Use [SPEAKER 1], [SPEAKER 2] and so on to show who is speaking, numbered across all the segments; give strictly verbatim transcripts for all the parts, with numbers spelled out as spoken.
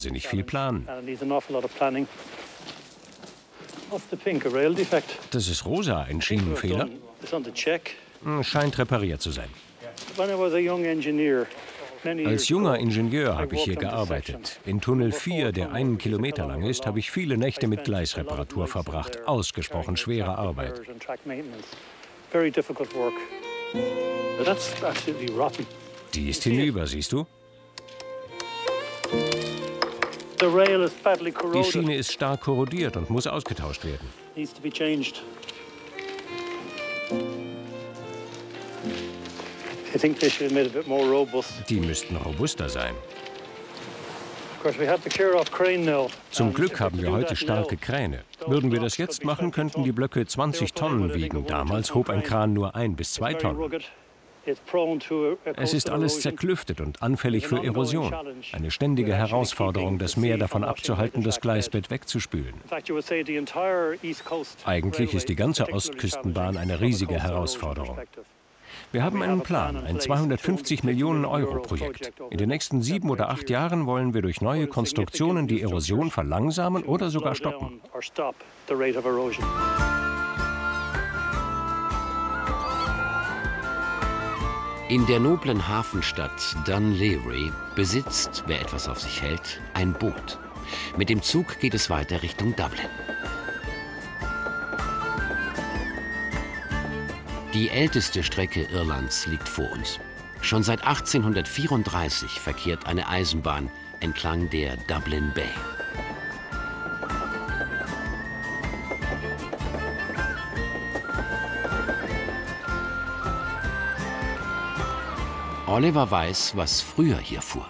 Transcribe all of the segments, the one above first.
[SPEAKER 1] Sie nicht viel planen. Das ist rosa, ein Schienenfehler. Scheint repariert zu sein. Als junger Ingenieur habe ich hier gearbeitet. In Tunnel vier, der einen Kilometer lang ist, habe ich viele Nächte mit Gleisreparatur verbracht. Ausgesprochen schwere Arbeit. Die ist hinüber, siehst du? Die Schiene ist stark korrodiert und muss ausgetauscht werden. Die müssten robuster sein. Zum Glück haben wir heute starke Kräne. Würden wir das jetzt machen, könnten die Blöcke zwanzig Tonnen wiegen. Damals hob ein Kran nur ein bis zwei Tonnen. Es ist alles zerklüftet und anfällig für Erosion. Eine ständige Herausforderung, das Meer davon abzuhalten, das Gleisbett wegzuspülen. Eigentlich ist die ganze Ostküstenbahn eine riesige Herausforderung. Wir haben einen Plan, ein zweihundertfünfzig Millionen Euro Projekt. In den nächsten sieben oder acht Jahren wollen wir durch neue Konstruktionen die Erosion verlangsamen oder sogar stoppen.
[SPEAKER 2] In der noblen Hafenstadt Dunleary besitzt, wer etwas auf sich hält, ein Boot. Mit dem Zug geht es weiter Richtung Dublin. Die älteste Strecke Irlands liegt vor uns. Schon seit achtzehnhundertvierunddreißig verkehrt eine Eisenbahn entlang der Dublin Bay. Oliver weiß, was früher hier fuhr.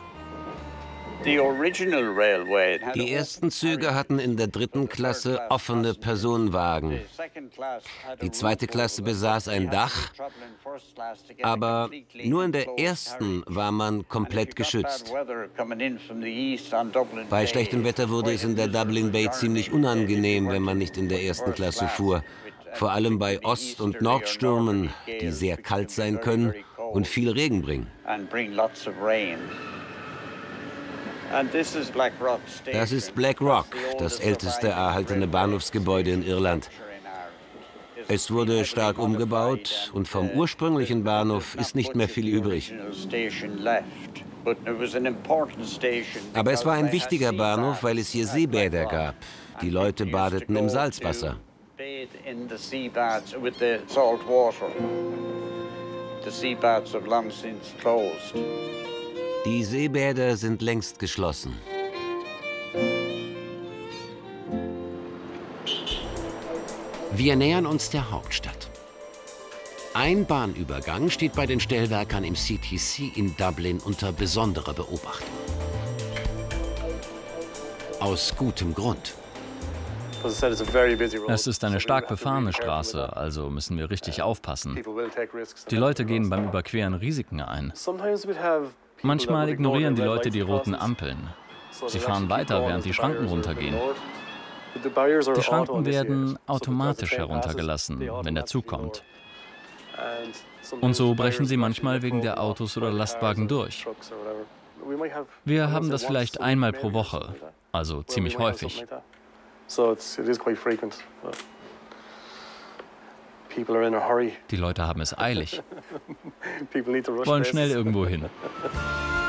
[SPEAKER 3] Die ersten Züge hatten in der dritten Klasse offene Personenwagen. Die zweite Klasse besaß ein Dach, aber nur in der ersten war man komplett geschützt. Bei schlechtem Wetter wurde es in der Dublin Bay ziemlich unangenehm, wenn man nicht in der ersten Klasse fuhr. Vor allem bei Ost- und Nordstürmen, die sehr kalt sein können und viel Regen bringen. Das ist Black Rock, das älteste erhaltene Bahnhofsgebäude in Irland. Es wurde stark umgebaut und vom ursprünglichen Bahnhof ist nicht mehr viel übrig. Aber es war ein wichtiger Bahnhof, weil es hier Seebäder gab. Die Leute badeten im Salzwasser. Die Seebäder sind längst geschlossen.
[SPEAKER 2] Wir nähern uns der Hauptstadt. Ein Bahnübergang steht bei den Stellwerkern im C T C in Dublin unter besonderer Beobachtung. Aus gutem Grund.
[SPEAKER 4] Es ist eine stark befahrene Straße, also müssen wir richtig aufpassen. Die Leute gehen beim Überqueren Risiken ein. Manchmal ignorieren die Leute die roten Ampeln. Sie fahren weiter, während die Schranken runtergehen. Die Schranken werden automatisch heruntergelassen, wenn der Zug kommt. Und so brechen sie manchmal wegen der Autos oder Lastwagen durch. Wir haben das vielleicht einmal pro Woche, also ziemlich häufig. Die Leute haben es eilig, wollen schnell irgendwo hin.